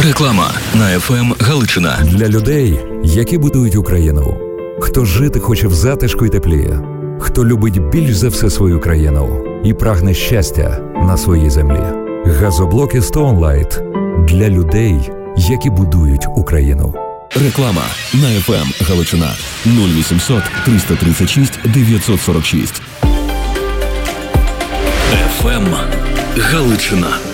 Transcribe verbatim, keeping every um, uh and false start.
Реклама на еф ем Галичина. Для людей, які будують Україну. Хто жити хоче в затишку й теплі. Хто любить більш за все свою країну і прагне щастя на своїй землі. Газоблоки Stoneline для людей, які будують Україну. Реклама на еф ем Галичина. нуль вісімсот триста тридцять шість дев'ятсот сорок шість. еф ем Галичина.